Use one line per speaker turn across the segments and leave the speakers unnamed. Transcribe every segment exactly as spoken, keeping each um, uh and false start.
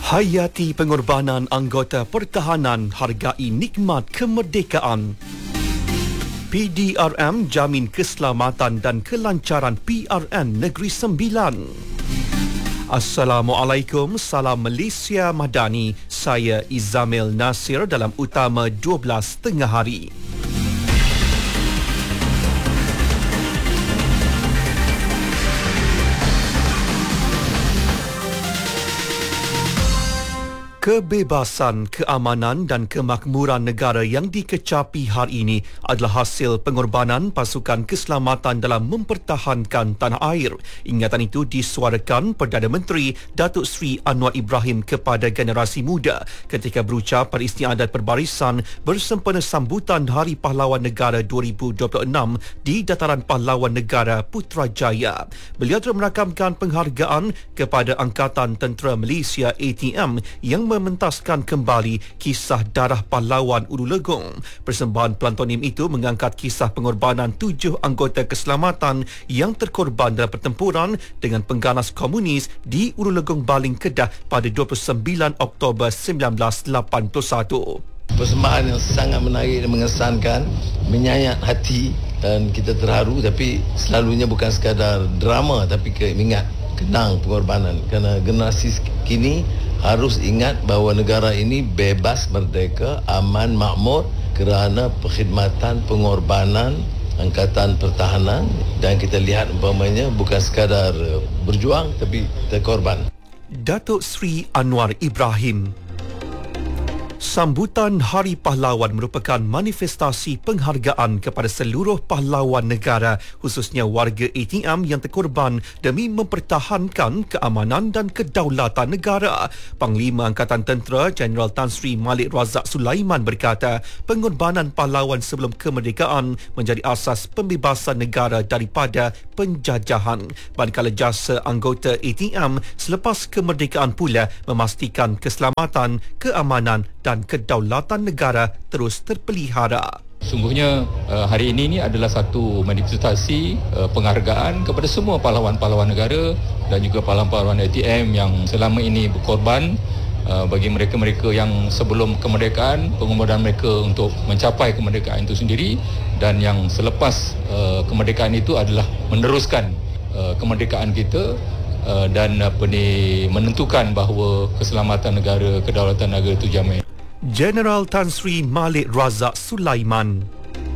Hayati pengorbanan anggota pertahanan, hargai nikmat kemerdekaan. P D R M jamin keselamatan dan kelancaran P R N Negeri Sembilan. Assalamualaikum, salam Malaysia Madani. Saya Izamil Nasir dalam Utama dua belas tengah hari. Kebebasan, keamanan dan kemakmuran negara yang dikecapi hari ini adalah hasil pengorbanan pasukan keselamatan dalam mempertahankan tanah air. Ingatan itu disuarakan Perdana Menteri Datuk Seri Anwar Ibrahim kepada generasi muda ketika berucap pada istiadat perbarisan bersempena sambutan Hari Pahlawan Negara dua ribu dua puluh enam di Dataran Pahlawan Negara Putrajaya. Beliau telah merakamkan penghargaan kepada Angkatan Tentera Malaysia A T M yang mementaskan kembali kisah darah pahlawan Ulu Legong. Persembahan plantonim itu mengangkat kisah pengorbanan tujuh anggota keselamatan yang terkorban dalam pertempuran dengan pengganas komunis di Ulu Legong, Baling, Kedah pada dua puluh sembilan Oktober sembilan belas lapan puluh satu.
Persembahan yang sangat menarik dan mengesankan, menyayat hati dan kita terharu, tapi selalunya bukan sekadar drama tapi ke ingat kenang pengorbanan, kerana generasi kini harus ingat bahawa negara ini bebas, merdeka, aman, makmur kerana perkhidmatan, pengorbanan Angkatan Pertahanan, dan kita lihat umpamanya bukan sekadar berjuang tapi terkorban.
Datuk Seri Anwar Ibrahim. Sambutan Hari Pahlawan merupakan manifestasi penghargaan kepada seluruh pahlawan negara, khususnya warga A T M yang terkorban demi mempertahankan keamanan dan kedaulatan negara. Panglima Angkatan Tentera Jeneral Tan Sri Malik Razak Sulaiman berkata, pengorbanan pahlawan sebelum kemerdekaan menjadi asas pembebasan negara daripada penjajahan. Manakala jasa anggota A T M selepas kemerdekaan pula memastikan keselamatan, keamanan dan kedaulatan negara terus terpelihara.
Sungguhnya hari ini ni adalah satu manifestasi penghargaan kepada semua pahlawan-pahlawan negara dan juga pahlawan-pahlawan A T M yang selama ini berkorban bagi mereka-mereka yang sebelum kemerdekaan, pengorbanan mereka untuk mencapai kemerdekaan itu sendiri, dan yang selepas kemerdekaan itu adalah meneruskan kemerdekaan kita dan apa ni menentukan bahawa keselamatan negara, kedaulatan negara itu jamin.
Jeneral Tan Sri Malik Razak Sulaiman.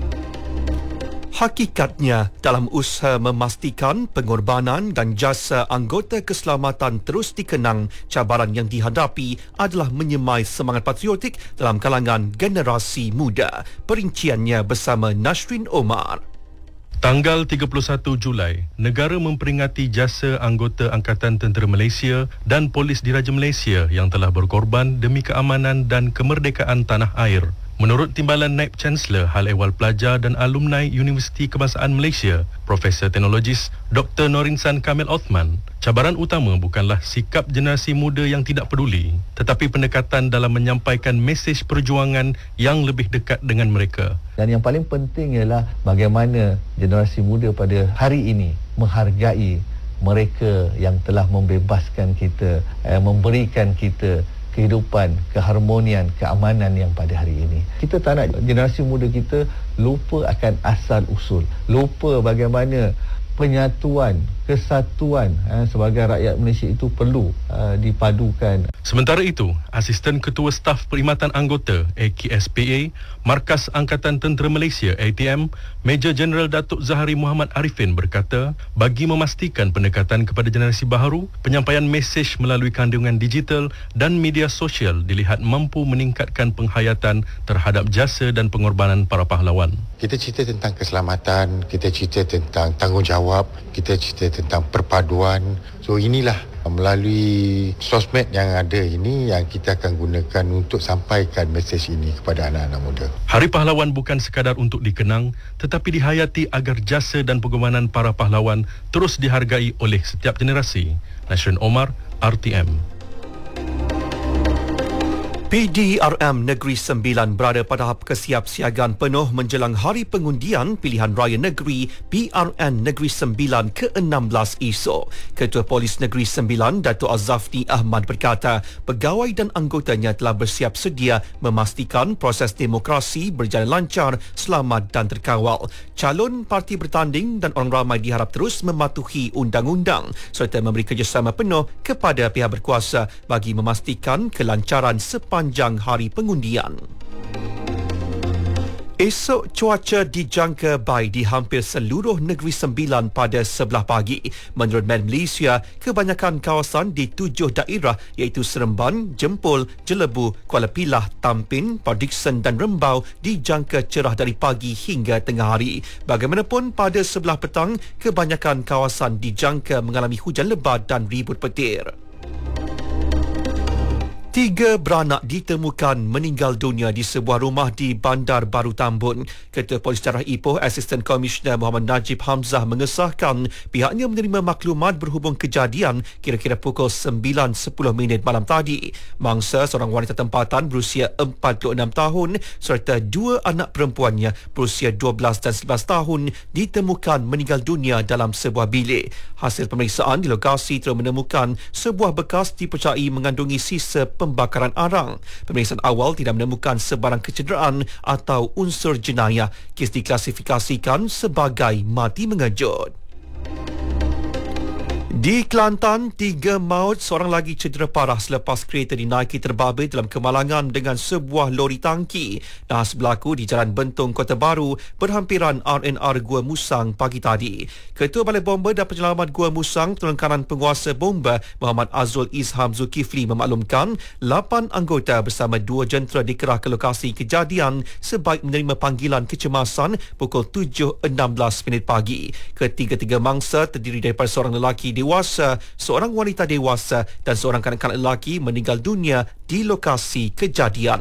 Hakikatnya, dalam usaha memastikan pengorbanan dan jasa anggota keselamatan terus dikenang, cabaran yang dihadapi adalah menyemai semangat patriotik dalam kalangan generasi muda. Perinciannya bersama Nashrin Omar.
Tanggal tiga puluh satu Julai, negara memperingati jasa anggota Angkatan Tentera Malaysia dan Polis Diraja Malaysia yang telah berkorban demi keamanan dan kemerdekaan tanah air. Menurut Timbalan Naib Chancellor Hal Ehwal Pelajar dan Alumni Universiti Kebangsaan Malaysia, Profesor Teknologis Doktor Norinsan Kamil Othman, cabaran utama bukanlah sikap generasi muda yang tidak peduli, tetapi pendekatan dalam menyampaikan mesej perjuangan yang lebih dekat dengan mereka.
Dan yang paling penting ialah bagaimana generasi muda pada hari ini menghargai mereka yang telah membebaskan kita, eh, memberikan kita kehidupan, keharmonian, keamanan yang pada hari ini. Kita tak nak generasi muda kita lupa akan asal usul, lupa bagaimana penyatuan, kesatuan eh, sebagai rakyat Malaysia itu perlu uh, dipadukan.
Sementara itu, Asisten Ketua Staf Perkhidmatan Anggota A K S P A, Markas Angkatan Tentera Malaysia A T M, Major Jeneral Datuk Zahari Muhammad Arifin berkata, bagi memastikan pendekatan kepada generasi baharu, penyampaian mesej melalui kandungan digital dan media sosial dilihat mampu meningkatkan penghayatan terhadap jasa dan pengorbanan para pahlawan.
Kita cerita tentang keselamatan, kita cerita tentang tanggungjawab, kita cerita tentang perpaduan. So inilah melalui sosmed yang ada ini yang kita akan gunakan untuk sampaikan mesej ini kepada anak-anak muda.
Hari Pahlawan bukan sekadar untuk dikenang, tetapi dihayati agar jasa dan pengorbanan para pahlawan terus dihargai oleh setiap generasi. Nashrin Omar, R T M.
P D R M Negeri Sembilan berada pada tahap kesiapsiagaan penuh menjelang Hari Pengundian Pilihan Raya Negeri P R N Negeri Sembilan ke enam belas esok. Ketua Polis Negeri Sembilan, Datuk Azafni Ahmad berkata, pegawai dan anggotanya telah bersiap sedia memastikan proses demokrasi berjalan lancar, selamat dan terkawal. Calon parti bertanding dan orang ramai diharap terus mematuhi undang-undang serta memberi kerjasama penuh kepada pihak berkuasa bagi memastikan kelancaran sepanjang hari pengundian. Esok cuaca dijangka baik di hampir seluruh Negeri Sembilan pada sebelah pagi. Menurut Met Malaysia, kebanyakan kawasan di tujuh daerah iaitu Seremban, Jempol, Jelebu, Kuala Pilah, Tampin, Port Dickson dan Rembau dijangka cerah dari pagi hingga tengah hari. Bagaimanapun, pada sebelah petang, kebanyakan kawasan dijangka mengalami hujan lebat dan ribut petir. Tiga beranak ditemukan meninggal dunia di sebuah rumah di Bandar Baru Tambun. Ketua Polis Darah Ipoh, Assistant Commissioner Muhammad Najib Hamzah mengesahkan pihaknya menerima maklumat berhubung kejadian kira-kira pukul sembilan sepuluh minit malam tadi. Mangsa seorang wanita tempatan berusia empat puluh enam tahun serta dua anak perempuannya berusia dua belas dan sebelas tahun ditemukan meninggal dunia dalam sebuah bilik. Hasil pemeriksaan di lokasi telah menemukan sebuah bekas dipercayai mengandungi sisa pembakaran arang. Pemeriksaan awal tidak menemukan sebarang kecederaan atau unsur jenayah. Kes diklasifikasikan sebagai mati mengejut. Di Kelantan, tiga maut, seorang lagi cedera parah selepas kereta dinaiki terbabit dalam kemalangan dengan sebuah lori tangki. Nahas berlaku di Jalan Bentong, Kota Baru, berhampiran R and R Gua Musang pagi tadi. Ketua Balai Bomba dan Penyelamat Gua Musang, Tolongkanan Penguasa Bomba Muhammad Azul Izham Zulkifli memaklumkan lapan anggota bersama dua jentera dikerah ke lokasi kejadian sebaik menerima panggilan kecemasan pukul tujuh enam belas minit pagi. Ketiga-tiga mangsa terdiri daripada seorang lelaki dewasa, seorang wanita dewasa dan seorang kanak-kanak lelaki meninggal dunia di lokasi kejadian.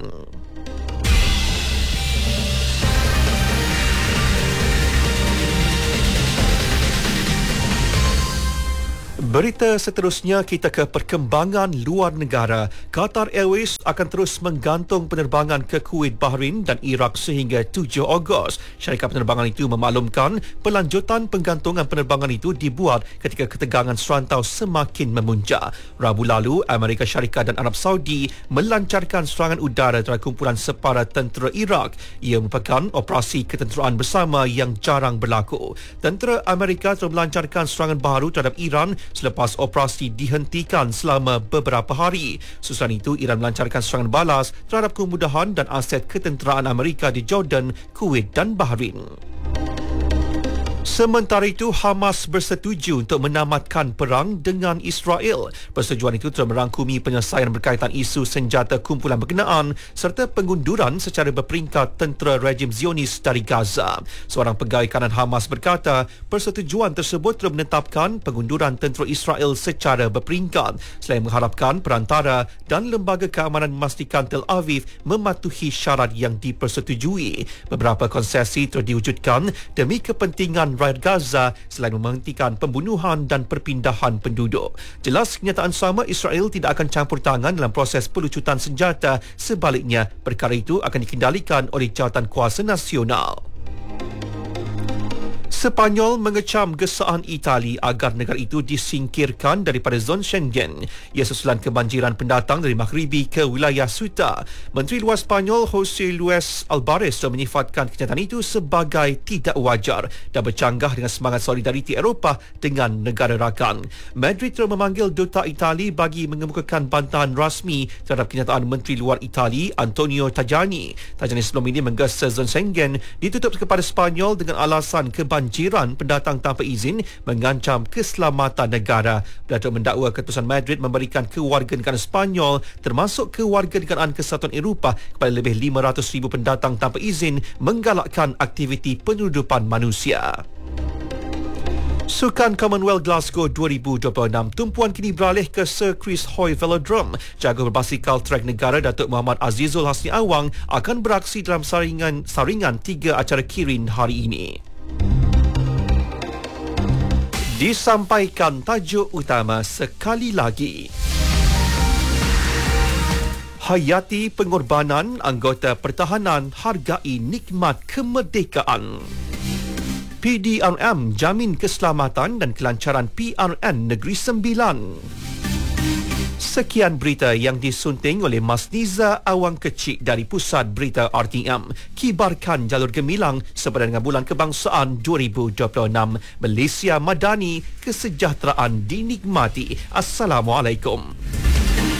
Berita seterusnya, kita ke perkembangan luar negara. Qatar Airways akan terus menggantung penerbangan ke Kuwait, Bahrain dan Iraq sehingga tujuh Ogos. Syarikat penerbangan itu memaklumkan pelanjutan penggantungan penerbangan itu dibuat ketika ketegangan serantau semakin memuncak. Rabu lalu, Amerika Syarikat dan Arab Saudi melancarkan serangan udara terhadap kumpulan separa tentera Iraq. Ia merupakan operasi ketenteraan bersama yang jarang berlaku. Tentera Amerika telah melancarkan serangan baru terhadap Iran selepas operasi dihentikan selama beberapa hari. Susulan itu, Iran melancarkan serangan balas terhadap kemudahan dan aset ketenteraan Amerika di Jordan, Kuwait dan Bahrain. Sementara itu, Hamas bersetuju untuk menamatkan perang dengan Israel. Persetujuan itu telah merangkumi penyelesaian berkaitan isu senjata kumpulan berkenaan serta pengunduran secara berperingkat tentera rejim Zionis dari Gaza. Seorang pegawai kanan Hamas berkata, persetujuan tersebut telah menetapkan pengunduran tentera Israel secara berperingkat selain mengharapkan perantara dan lembaga keamanan memastikan Tel Aviv mematuhi syarat yang dipersetujui. Beberapa konsesi telah diwujudkan demi kepentingan rakyat Gaza selain menghentikan pembunuhan dan perpindahan penduduk. Jelas kenyataan sama, Israel tidak akan campur tangan dalam proses pelucutan senjata. Sebaliknya, perkara itu akan dikendalikan oleh Jawatan Kuasa Nasional. Sepanyol mengecam gesaan Itali agar negara itu disingkirkan daripada zon Schengen. Ia susulan kebanjiran pendatang dari Maghribi ke wilayah Ceuta. Menteri Luar Sepanyol José Luis Albares telah menyifatkan kenyataan itu sebagai tidak wajar dan bercanggah dengan semangat solidariti Eropah dengan negara rakan. Madrid telah memanggil Duta Itali bagi mengemukakan bantahan rasmi terhadap kenyataan Menteri Luar Itali Antonio Tajani. Tajani sebelum ini menggesa zon Schengen ditutup kepada Sepanyol dengan alasan kebanjiran Jiran pendatang tanpa izin mengancam keselamatan negara. Datuk mendakwa keputusan Madrid memberikan kewarganegaraan Sepanyol termasuk kewarganegaraan Kesatuan Eropah kepada lebih lima ratus ribu pendatang tanpa izin menggalakkan aktiviti penyeludupan manusia. Sukan Commonwealth Glasgow dua ribu dua puluh enam, tumpuan kini beralih ke Sir Chris Hoy Velodrome. Jago berbasikal trek negara Datuk Muhammad Azizul Hasni Awang akan beraksi dalam saringan saringan tiga acara Kirin hari ini. Disampaikan tajuk utama sekali lagi. Hayati pengorbanan anggota pertahanan, hargai nikmat kemerdekaan. P D R M jamin keselamatan dan kelancaran P R N Negeri Sembilan. Sekian berita yang disunting oleh Masniza Awang Kecik dari Pusat Berita R T M. Kibarkan jalur gemilang sepada dengan Bulan Kebangsaan dua ribu dua puluh enam. Malaysia Madani, kesejahteraan dinikmati. Assalamualaikum.